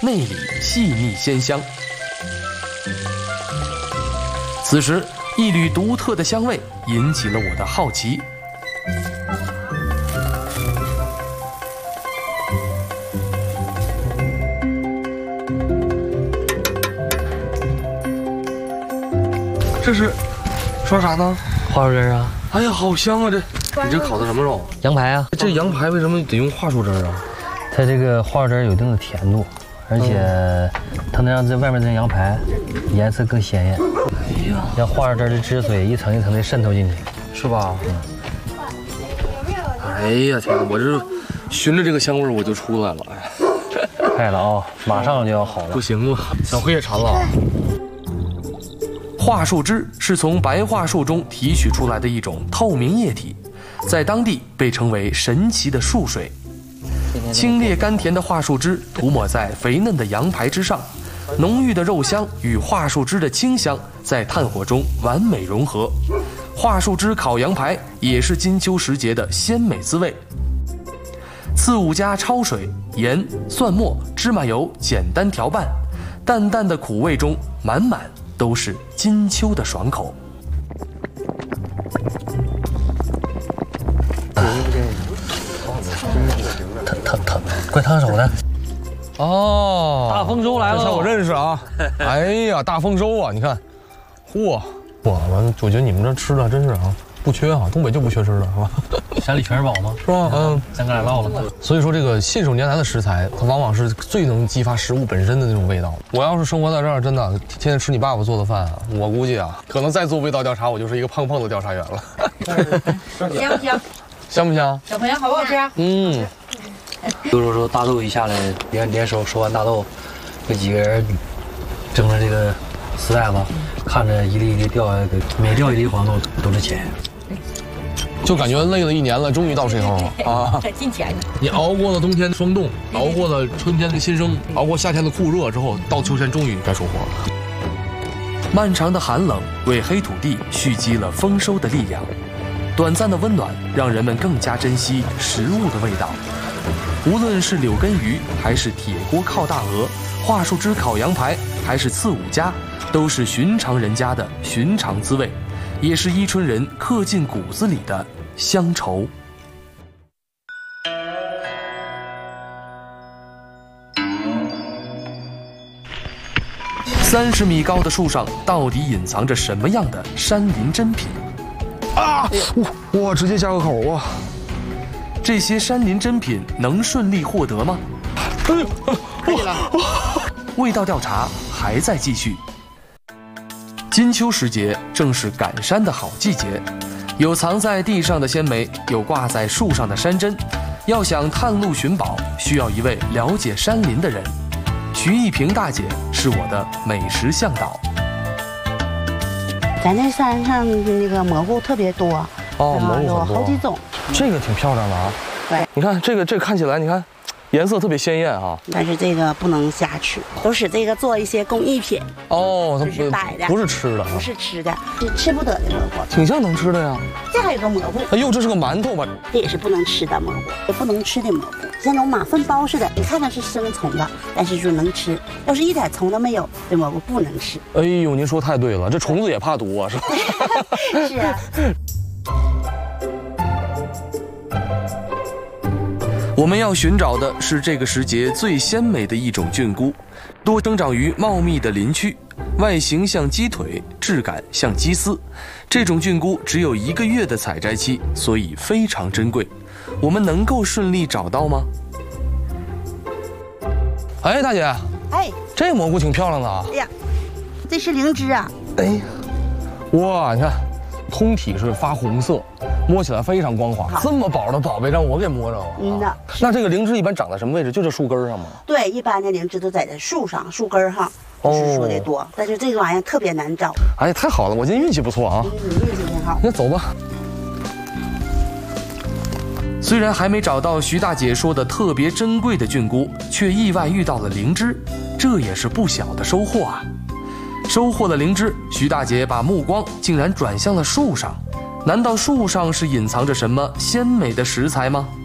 内里细腻鲜香。此时，一缕独特的香味引起了我的好奇。这是说啥呢？ 桦树汁啊！ 哎呀，好香啊！你这烤的什么肉？ 羊排啊！ 这羊排为什么得用桦树汁啊？ 它这个桦树汁有一定的甜度，而且它能让这外面的羊排颜色更鲜艳。哎呀，让桦树汁的汁水一层一层的渗透进去， 是吧？哎呀天哪！我这循着这个香味我就出来了。 快了啊，马上就要好了。 不行了，小黑也馋了。桦树汁是从白桦树中提取出来的一种透明液体，在当地被称为神奇的树水。清冽甘甜的桦树汁涂抹在肥嫩的羊排之上，浓郁的肉香与桦树汁的清香在炭火中完美融合。桦树汁烤羊排也是金秋时节的鲜美滋味。刺五加焯水、盐、蒜末、芝麻油简单调拌，淡淡的苦味中满满都是金秋的爽口。 疼，快烫手呢！ 哦， 大丰收来了， 这我认识啊！哎呀，大丰收啊！你看，嚯，我觉得你们这吃的真是啊，不缺啊，东北就不缺吃的，是吧？ 山里全是宝嘛， 是吧？嗯， 咱哥俩唠了。 所以说，这个信手拈来的食材，它往往是最能激发食物本身的那种味道。我要是生活在这儿，真的天天吃你爸爸做的饭，我估计啊，可能再做味道调查，我就是一个胖胖的调查员了。 香不香？ 香不香？ 小朋友好不好吃啊？ 嗯。 就是说大豆一下来，连收完大豆，这几个人蒸着这个丝带子，看着一粒一粒掉下来，每掉一粒黄豆都是钱。 就感觉累了一年了，终于到时候了啊！ 进钱。 你熬过了冬天的霜冻，熬过了春天的新生，熬过夏天的酷热之后，到秋天终于该收获了。 漫长的寒冷为黑土地蓄积了丰收的力量，短暂的温暖让人们更加珍惜食物的味道。无论是柳根鱼，还是铁锅靠大鹅，桦树汁烤羊排，还是刺五加，都是寻常人家的寻常滋味，也是伊春人刻进骨子里的乡愁。30米高的树上，到底隐藏着什么样的山林珍品？ 啊！哇，直接加个口啊！ 这些山林珍品能顺利获得吗？ 可以了。 味道调查还在继续。金秋时节正是赶山的好季节，有藏在地上的鲜梅，有挂在树上的山珍。要想探路寻宝，需要一位了解山林的人。徐一平大姐是我的美食向导。 咱这山上那个蘑菇特别多， 哦，蘑菇有很多， 好几种。 这个挺漂亮的啊。 对， 你看这个看起来，你看颜色特别鲜艳啊。 但是这个不能瞎吃，都使这个做一些工艺品。 哦，它就是摆的， 不是吃的， 不是吃的，是吃不得的蘑菇。 挺像能吃的呀。 这还有个蘑菇， 哎呦，这是个馒头吧？ 这也是不能吃的蘑菇，也不能吃的蘑菇，像那种马粪包似的，你看它是生虫的，但是说能吃。要是一点虫都没有，这蘑菇不能吃。 哎呦，您说太对了，这虫子也怕毒啊，是吧？ 是啊。 我们要寻找的是这个时节最鲜美的一种菌菇，多生长于茂密的林区，外形像鸡腿，质感像鸡丝。这种菌菇只有1个月的采摘期，所以非常珍贵。我们能够顺利找到吗？ 哎，大姐， 哎， 这蘑菇挺漂亮的啊。 哎呀，这是灵芝啊。 哎，哇，你看，通体是发红色。摸起来非常光滑，这么宝的宝贝让我给摸着了。 嗯呐， 那这个灵芝一般长在什么位置？就这树根上吗？ 对，一般的灵芝都在这树上、树根上，就是说的多。但是这个玩意儿特别难找。 哎呀，太好了，我今天运气不错啊！ 你运气挺好。 那走吧。 虽然还没找到徐大姐说的特别珍贵的菌菇，却意外遇到了灵芝，这也是不小的收获啊！收获了灵芝，徐大姐把目光竟然转向了树上。难道树上是隐藏着什么鲜美的食材吗？